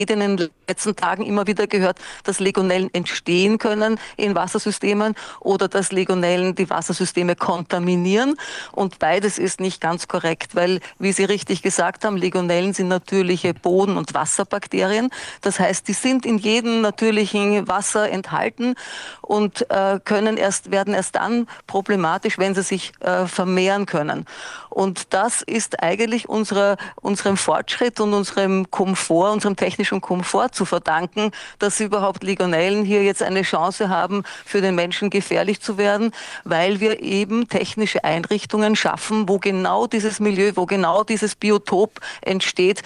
in den letzten Tagen immer wieder gehört, dass Legionellen entstehen können in Wassersystemen oder dass Legionellen die Wassersysteme kontaminieren. Und beides ist nicht ganz korrekt, weil, wie Sie richtig gesagt haben, Legionellen sind natürliche Boden- und Wasserbakterien. Das heißt, die sind in jedem natürlichen Wasser enthalten und werden erst dann problematisch, wenn sie sich vermehren können. Und das ist eigentlich unserem Fortschritt und unserem Komfort, unserem technischen Komfort zu verdanken, dass überhaupt Legionellen hier jetzt eine Chance haben, für den Menschen gefährlich zu werden, weil wir eben technische Einrichtungen schaffen, wo genau dieses Milieu, wo genau dieses Biotop entsteht,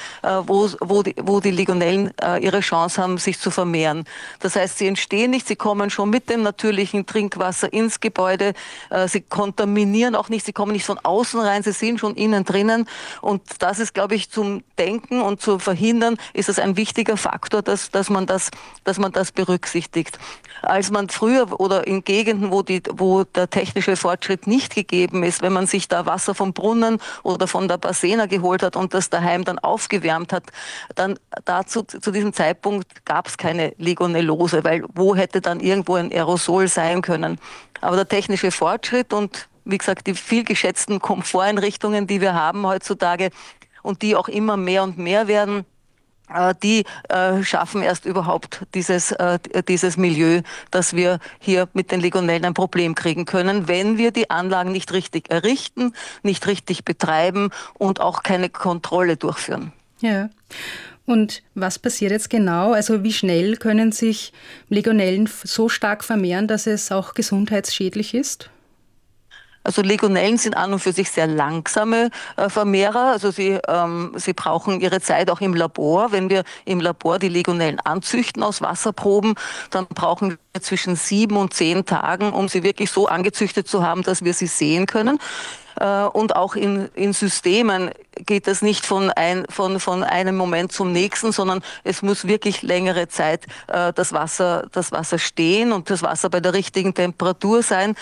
wo die Legionellen ihre Chance haben, sich zu vermehren. Das heißt, sie entstehen nicht, sie kommen schon mit dem natürlichen Trinkwasser ins Gebäude, sie kontaminieren auch nicht, sie kommen nicht von außen rein, sie sind schon innen drinnen. Und das ist, glaube ich, zum Denken und zu verhindern, ist es ein wichtiger Faktor, dass man das berücksichtigt. Als man früher oder in Gegenden, wo der technische Fortschritt nicht gegeben ist, wenn man sich da Wasser vom Brunnen oder von der Basena geholt hat und das daheim dann aufgewärmt hat, dann zu diesem Zeitpunkt gab es keine Legionellose, weil wo hätte dann irgendwo ein Aerosol sein können? Aber der technische Fortschritt und wie gesagt, die viel geschätzten Komforteinrichtungen, die wir haben heutzutage und die auch immer mehr und mehr werden, die schaffen erst überhaupt dieses Milieu, dass wir hier mit den Legionellen ein Problem kriegen können, wenn wir die Anlagen nicht richtig errichten, nicht richtig betreiben und auch keine Kontrolle durchführen. Ja. Und was passiert jetzt genau? Also wie schnell können sich Legionellen so stark vermehren, dass es auch gesundheitsschädlich ist? Also Legionellen sind an und für sich sehr langsame Vermehrer. Also sie brauchen ihre Zeit auch im Labor. Wenn wir im Labor die Legionellen anzüchten aus Wasserproben, dann brauchen wir zwischen 7 und 10 Tagen, um sie wirklich so angezüchtet zu haben, dass wir sie sehen können. Und auch in Systemen geht das nicht von einem Moment zum nächsten, sondern es muss wirklich längere Zeit das Wasser stehen und das Wasser bei der richtigen Temperatur sein.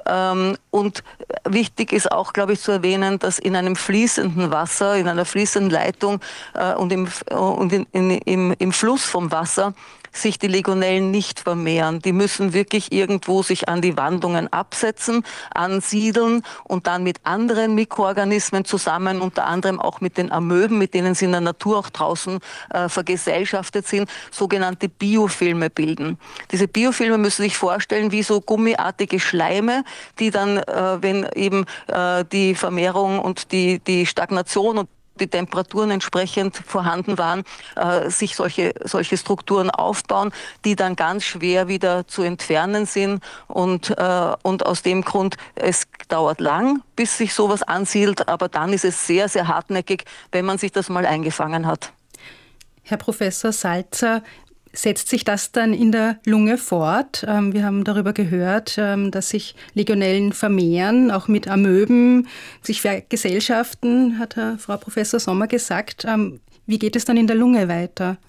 Und wichtig ist auch, glaube ich, zu erwähnen, dass in einem fließenden Wasser, in einer fließenden Leitung und im Fluss vom Wasser sich die Legionellen nicht vermehren. Die müssen wirklich irgendwo sich an die Wandungen absetzen, ansiedeln und dann mit anderen Mikroorganismen zusammen, unter anderem auch mit den Amöben, mit denen sie in der Natur auch draußen vergesellschaftet sind, sogenannte Biofilme bilden. Diese Biofilme müssen sich vorstellen wie so gummiartige Schleime, die dann, wenn eben die Vermehrung und die Stagnation und die Temperaturen entsprechend vorhanden waren, sich solche Strukturen aufbauen, die dann ganz schwer wieder zu entfernen sind. Und aus dem Grund, es dauert lang, bis sich sowas ansiedelt, aber dann ist es sehr, sehr hartnäckig, wenn man sich das mal eingefangen hat. Herr Professor Salzer, setzt sich das dann in der Lunge fort? Wir haben darüber gehört, dass sich Legionellen vermehren, auch mit Amöben, sich vergesellschaften, hat Frau Professor Sommer gesagt. Wie geht es dann in der Lunge weiter?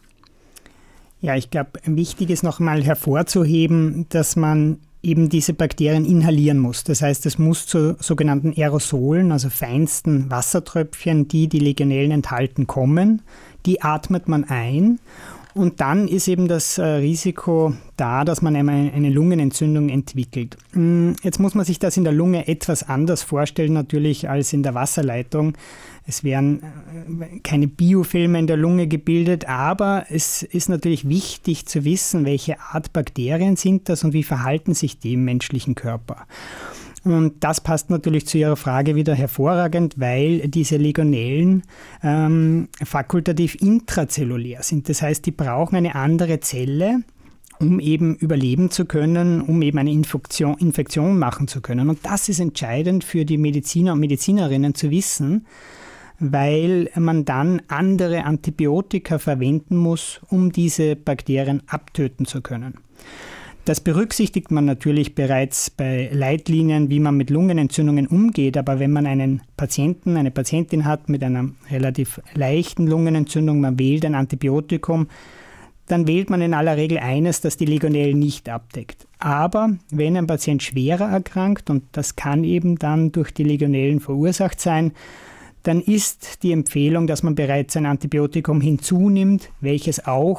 Ja, ich glaube, wichtig ist noch mal hervorzuheben, dass man eben diese Bakterien inhalieren muss. Das heißt, es muss zu sogenannten Aerosolen, also feinsten Wassertröpfchen, die Legionellen enthalten, kommen. Die atmet man ein. Und dann ist eben das Risiko da, dass man eine Lungenentzündung entwickelt. Jetzt muss man sich das in der Lunge etwas anders vorstellen, natürlich als in der Wasserleitung. Es werden keine Biofilme in der Lunge gebildet, aber es ist natürlich wichtig zu wissen, welche Art Bakterien sind das und wie verhalten sich die im menschlichen Körper. Und das passt natürlich zu Ihrer Frage wieder hervorragend, weil diese Legionellen fakultativ intrazellulär sind. Das heißt, die brauchen eine andere Zelle, um eben überleben zu können, um eben eine Infektion machen zu können. Und das ist entscheidend für die Mediziner und Medizinerinnen zu wissen, weil man dann andere Antibiotika verwenden muss, um diese Bakterien abtöten zu können. Das berücksichtigt man natürlich bereits bei Leitlinien, wie man mit Lungenentzündungen umgeht. Aber wenn man einen Patienten, eine Patientin hat mit einer relativ leichten Lungenentzündung, man wählt ein Antibiotikum, dann wählt man in aller Regel eines, das die Legionellen nicht abdeckt. Aber wenn ein Patient schwerer erkrankt, und das kann eben dann durch die Legionellen verursacht sein, dann ist die Empfehlung, dass man bereits ein Antibiotikum hinzunimmt, welches auch